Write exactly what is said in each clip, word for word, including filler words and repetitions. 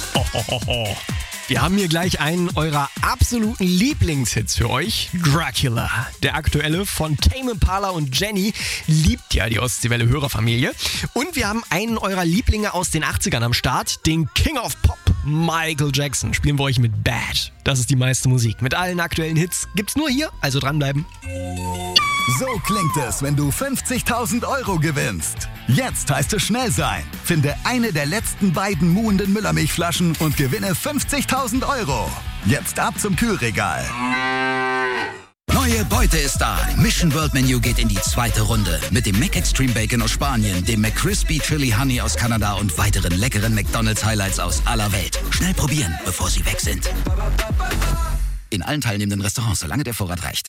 Wir haben hier gleich einen eurer absoluten Lieblingshits für euch. Dracula. Der aktuelle von Tame Impala und Jenny liebt ja die Ostseewelle-Hörerfamilie. Und wir haben einen eurer Lieblinge aus den achtzigern am Start, den King of Pop, Michael Jackson. Spielen wir euch mit Bad. Das ist die meiste Musik. Mit allen aktuellen Hits gibt's nur hier, also dranbleiben. So klingt es, wenn du fünfzigtausend Euro gewinnst. Jetzt heißt es schnell sein. Finde eine der letzten beiden muhenden Müllermilchflaschen und gewinne fünfzigtausend Euro. Jetzt ab zum Kühlregal. Neue Beute ist da. Mission World Menu geht in die zweite Runde. Mit dem Mac Extreme Bacon aus Spanien, dem McCrispy Chili Honey aus Kanada und weiteren leckeren McDonald's Highlights aus aller Welt. Schnell probieren, bevor sie weg sind. In allen teilnehmenden Restaurants, solange der Vorrat reicht.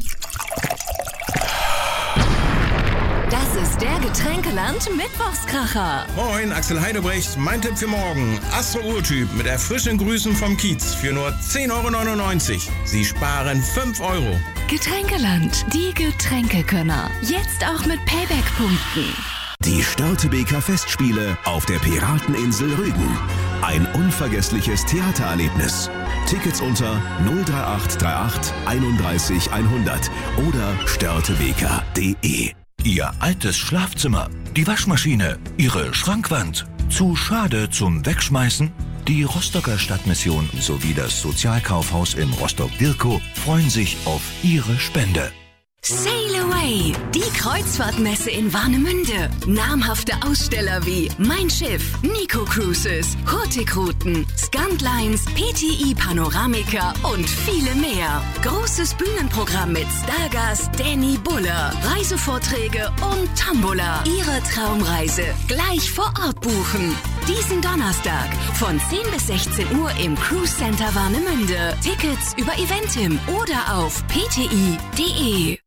Das ist der Getränkeland Mittwochskracher. Moin, Axel Heidebrecht. Mein Tipp für morgen. Astro-Urtyp mit erfrischenden Grüßen vom Kiez für nur zehn Euro neunundneunzig. Sie sparen fünf Euro. Getränkeland, die Getränkekönner. Jetzt auch mit Payback-Punkten. Die Störtebeker Festspiele auf der Pirateninsel Rügen. Ein unvergessliches Theatererlebnis. Tickets unter null drei acht drei acht einunddreißig hundert oder störtebeker punkt de. Ihr altes Schlafzimmer, die Waschmaschine, Ihre Schrankwand. Zu schade zum Wegschmeißen? Die Rostocker Stadtmission sowie das Sozialkaufhaus in Rostock-Dirkow freuen sich auf Ihre Spende. Sail Away, die Kreuzfahrtmesse in Warnemünde. Namhafte Aussteller wie Mein Schiff, Nico Cruises, Hurtigruten, Scantlines, P T I Panoramica und viele mehr. Großes Bühnenprogramm mit Stargast Danny Buller, Reisevorträge und Tombola. Ihre Traumreise gleich vor Ort buchen. Diesen Donnerstag von zehn bis sechzehn Uhr im Cruise Center Warnemünde. Tickets über Eventim oder auf p t i punkt de.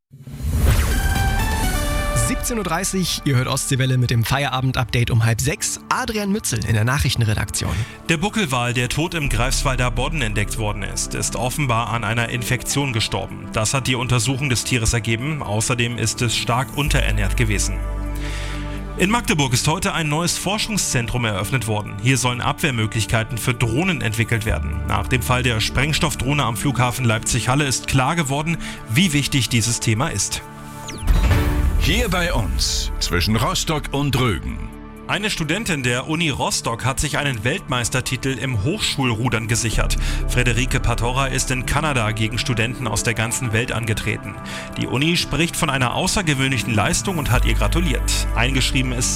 siebzehn Uhr dreißig, ihr hört Ostseewelle mit dem Feierabend-Update um halb sechs. Adrian Mützel in der Nachrichtenredaktion. Der Buckelwal, der tot im Greifswalder Bodden entdeckt worden ist, ist offenbar an einer Infektion gestorben. Das hat die Untersuchung des Tieres ergeben. Außerdem ist es stark unterernährt gewesen. In Magdeburg ist heute ein neues Forschungszentrum eröffnet worden. Hier sollen Abwehrmöglichkeiten für Drohnen entwickelt werden. Nach dem Fall der Sprengstoffdrohne am Flughafen Leipzig-Halle ist klar geworden, wie wichtig dieses Thema ist. Hier bei uns, zwischen Rostock und Rügen. Eine Studentin der Uni Rostock hat sich einen Weltmeistertitel im Hochschulrudern gesichert. Frederike Patora ist in Kanada gegen Studenten aus der ganzen Welt angetreten. Die Uni spricht von einer außergewöhnlichen Leistung und hat ihr gratuliert. Eingeschrieben ist